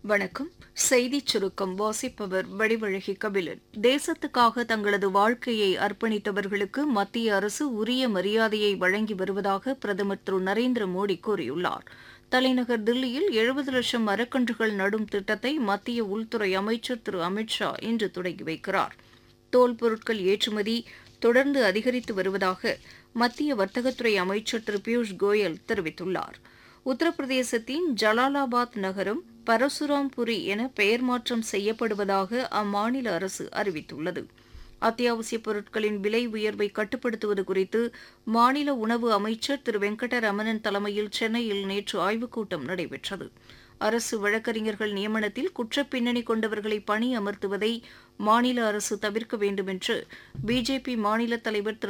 வணக்கம். செய்திச் சுருக்கம் வாசிப்பவர் வடிவழகி கபிலன். தேசத்துக்காக தங்களது வாழ்க்கையை அர்ப்பணித்தவர்களுக்கு மத்திய அரசு உரிய மரியாதையை வழங்கி வருவதாக பிரதமர் திரு நரேந்திர மோடி கூறியுள்ளார். தலைநகர் தில்லியில் 70 லட்சம் மரக்கன்றுகள் நடும் திட்டத்தை மத்திய உள்துறை அமைச்சர் திரு அமித் ஷா இன்று தொடங்கி வைக்கிறார். தோல் பொருட்கள் ஏற்றுமதி தொடர்ந்து அதிகரித்து வருவதாக மத்திய வர்த்தகத்துறை அமைச்சர் திரு பியூஷ் கோயல் தெரிவித்துள்ளார். உத்தரப்பிரதேசத்தின் ஜலாலாபாத் நகரம் பரசுராம்புரி என பெயர் மாற்றம் செய்யப்படுவதாக அம்மாநில அரசு அறிவித்துள்ளது. அத்தியாவசியப் பொருட்களின் விலை உயர்வை கட்டுப்படுத்துவது குறித்து மாநில உணவு அமைச்சர் திரு வெங்கடரமணன் தலைமையில் சென்னையில் நேற்று ஆய்வுக் கூட்டம் நடைபெற்றது. அரசு வழக்கறிஞர்கள் நியமனத்தில் குற்றப் பின்னணி கொண்டவர்களை பணி அமர்த்துவதை மாநில அரசு தவிர்க்க வேண்டும் என்று பிஜேபி மாநில தலைவர் திரு